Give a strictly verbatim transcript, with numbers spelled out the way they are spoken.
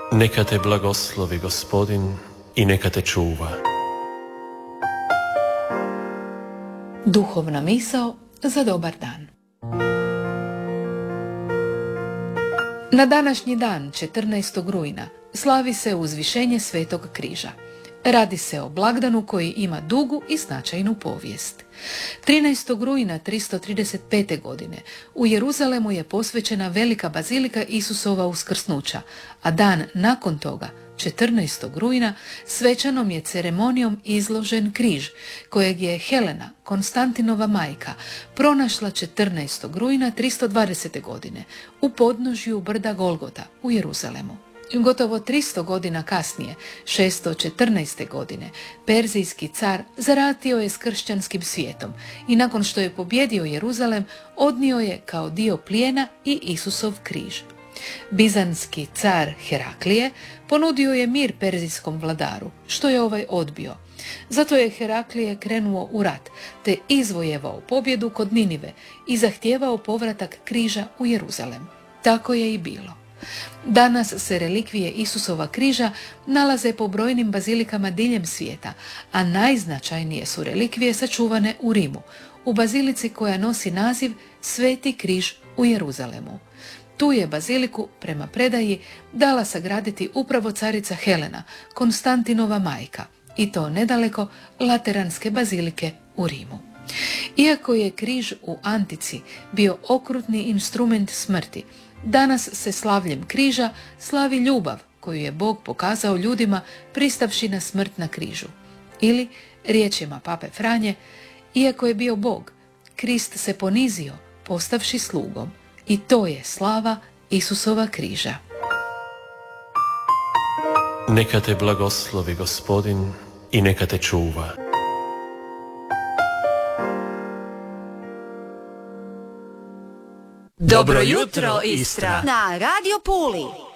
Neka te blagoslovi Gospodin i neka te čuva. Duhovna misao za dobar dan. Na današnji dan, četrnaestog rujna, slavi se uzvišenje Svetog križa. Radi se o blagdanu koji ima dugu i značajnu povijest. trinaestog rujna tristo trideset pete. godine u Jeruzalemu je posvećena velika bazilika Isusova uskrsnuća, a dan nakon toga, četrnaestog rujna, svečanom je ceremonijom izložen križ, kojeg je Helena, Konstantinova majka, pronašla četrnaestog rujna tristo dvadesete. godine u podnožju brda Golgota u Jeruzalemu. Gotovo tristo godina kasnije, šesto četrnaeste. godine, perzijski car zaratio je s kršćanskim svijetom i nakon što je pobjedio Jeruzalem, odnio je kao dio plijena i Isusov križ. Bizanski car Heraklije ponudio je mir perzijskom vladaru, što je ovaj odbio. Zato je Heraklije krenuo u rat, te izvojevao pobjedu kod Ninive i zahtijevao povratak križa u Jeruzalem. Tako je i bilo. Danas se relikvije Isusova križa nalaze po brojnim bazilikama diljem svijeta, a najznačajnije su relikvije sačuvane u Rimu, u bazilici koja nosi naziv Sveti križ u Jeruzalemu. Tu je baziliku, prema predaji, dala sagraditi upravo carica Helena, Konstantinova majka, i to nedaleko Lateranske bazilike u Rimu. Iako je križ u antici bio okrutni instrument smrti, danas se slavljem križa slavi ljubav koju je Bog pokazao ljudima pristavši na smrt na križu. Ili, riječima pape Franje, iako je bio Bog, Krist se ponizio postavši slugom, i to je slava Isusova križa. Neka te blagoslovi Gospodin i neka te čuva. Dobro jutro, Istra! Na Radio Puli!